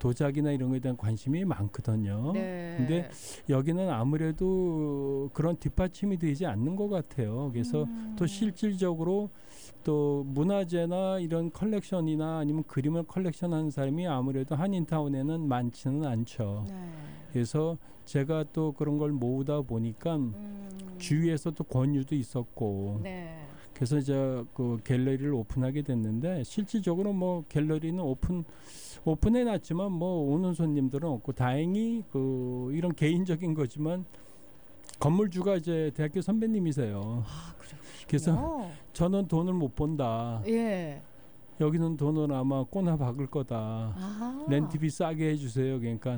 도자기나 이런 거에 대한 관심이 많거든요. 네. 근데 여기는 아무래도 그런 뒷받침이 되지 않는 것 같아요. 그래서 또 실질적으로 또 문화재나 이런 컬렉션이나 아니면 그림을 컬렉션하는 사람이 아무래도 한인타운에는 많지는 않죠. 네. 그래서 제가 또 그런 걸 모으다 보니까 주위에서 또 권유도 있었고 네. 그래서 이제 그 갤러리를 오픈하게 됐는데 실질적으로 뭐 갤러리는 오픈해놨지만 뭐 오는 손님들은 없고 다행히 그 이런 개인적인 거지만 건물주가 이제 대학교 선배님이세요. 아, 그렇군요. 그래서 저는 돈을 못 번다. 예. 여기는 돈을 아마 꼬나 박을 거다. 아. 렌트비 싸게 해주세요. 그러니까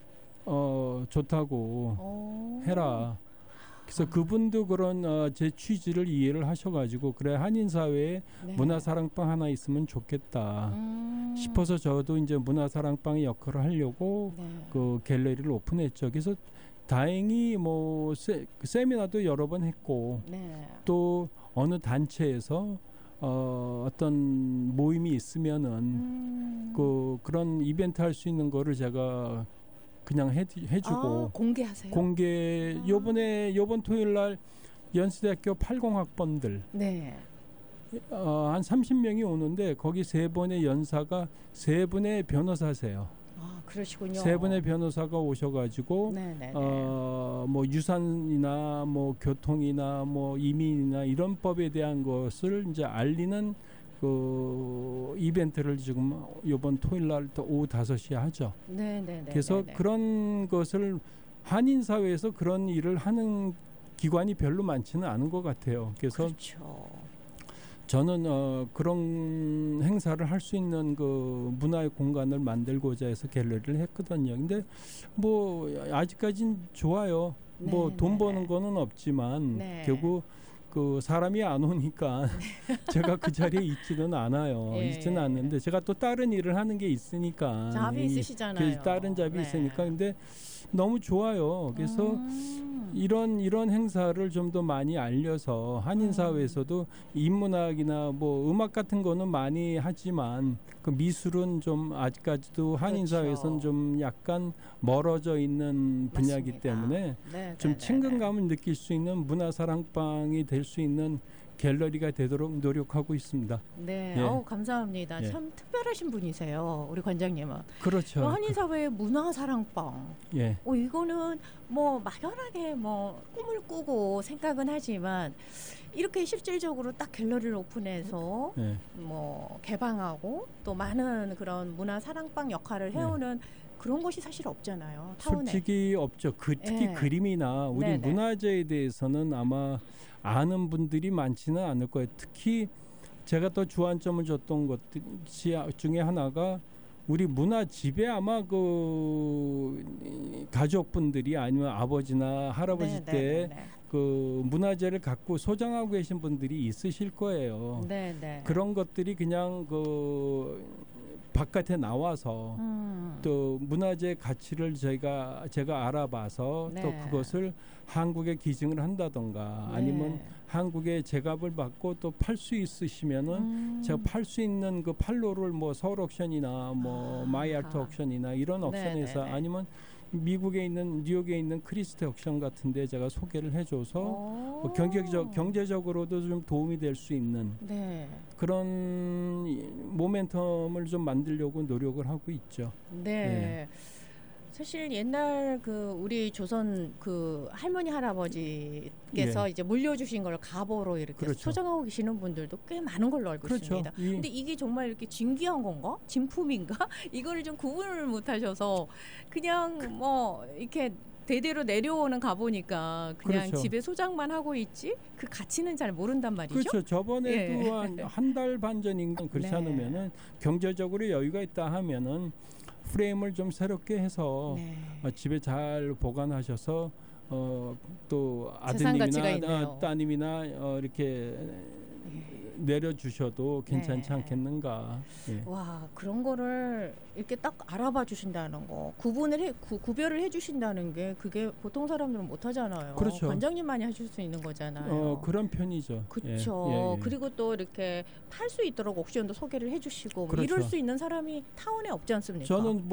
좋다고 해라. 그래서 그분도 그런 제 취지를 이해를 하셔가지고 그래 한인 사회에 네. 문화사랑방 하나 있으면 좋겠다 싶어서 저도 이제 문화사랑방의 역할을 하려고 네. 그 갤러리를 오픈했죠. 그래서 다행히 뭐 세미나도 여러 번 했고 네. 또 어느 단체에서 어떤 모임이 있으면은 그런 이벤트 할 수 있는 거를 제가 그냥 해주고 공개하세요? 요번 토요일 날 연세대학교 80학번들 네. 한 30명이 오는데 거기 세 분의 연사가 세 분의 변호사세요. 아, 그러시군요. 세 분의 변호사가 오셔가지고 뭐 유산이나 뭐 교통이나 뭐 이민이나 이런 법에 대한 것을 이제 알리는 그 이벤트를 지금 이번 토요일 날 또 오후 5시에 하죠. 네. 그래서 그런 것을 한인 사회에서 그런 일을 하는 기관이 별로 많지는 않은 것 같아요. 그래서 그렇죠. 저는 그런 행사를 할 수 있는 그 문화의 공간을 만들고자 해서 갤러리를 했거든요. 근데 뭐 아직까진 좋아요. 뭐 돈 버는 거는 없지만 결국 그 사람이 안 오니까 제가 그 자리에 있지는 않아요. 있지는 않는데 제가 또 다른 일을 하는 게 있으니까 잡이 있으시잖아요. 다른 잡이 있으니까 근데 너무 좋아요. 그래서 이런 행사를 좀 더 많이 알려서 한인 사회에서도 인문학이나 뭐 음악 같은 거는 많이 하지만 그 미술은 좀 아직까지도 한인 사회에서는 좀 약간 멀어져 있는 분야이기 때문에 좀 친근감을 느낄 수 있는 문화사랑방이 될 수 있는 갤러리가 되도록 노력하고 있습니다. 네, 감사합니다. 참 특별하신 분이세요, 우리 관장님은. 그렇죠. 한인사회의 문화사랑방. 이거는 뭐 막연하게 뭐 꿈을 꾸고 생각은 하지만 이렇게 실질적으로 딱 갤러리를 오픈해서 뭐 개방하고 또 많은 그런 문화사랑방 역할을 해오는 그런 것이 사실 없잖아요. 타운에. 솔직히 없죠. 특히 그림이나 우리 문화재에 대해서는 아마 아는 분들이 많지는 않을 거예요. 특히 제가 또 주안점을 줬던 것 중에 하나가 우리 문화집에 아마 그 가족분들이 아니면 아버지나 할아버지 때 그 문화재를 갖고 소장하고 계신 분들이 있으실 거예요. 그런 것들이 그냥 그 바깥에 나와서 또 문화재 가치를 제가 알아봐서 또 그것을 한국에 기증을 한다던가 아니면 한국에 제값을 받고 또 팔 수 있으시면은 제가 팔 수 있는 그 판로를 뭐 서울 옥션이나 뭐 마이아트 옥션이나 이런 옥션에서 아니면 미국에 있는 뉴욕에 있는 크리스트 옥션 같은데 제가 소개를 해줘서 뭐 경제적으로도 좀 도움이 될 수 있는 그런 모멘텀을 좀 만들려고 노력을 하고 있죠. 사실 옛날 그 우리 조선 그 할머니 할아버지께서 이제 물려주신 걸 가보로 이렇게 소장하고 계시는 분들도 꽤 많은 걸로 알고 있습니다. 근데 이게 정말 이렇게 진귀한 건가? 진품인가? 이거를 좀 구분을 못 하셔서 그냥 뭐 이렇게 대대로 내려오는 가보니까 그냥 집에 소장만 하고 있지 그 가치는 잘 모른단 말이죠. 그렇죠. 저번에도 한 달 반 전인가 그렇지 않으면은 경제적으로 여유가 있다 하면은 프레임을 좀 새롭게 해서 집에 잘 보관하셔서 또 아드님이나 따님이나 이렇게 내려주셔도 괜찮지 않겠는가. 와, 그런 거를 이렇게 딱 알아봐 주신다는 거, 구별을 해주신다는 게 그게 보통 사람들은 못 하잖아요. 관장님만이 하실 수 있는 거잖아요. 그런 편이죠. 그렇죠. 그리고 또 이렇게 팔 수 있도록 옥션도 소개를 해주시고 이럴 수 있는 사람이 타운에 없지 않습니까? 저는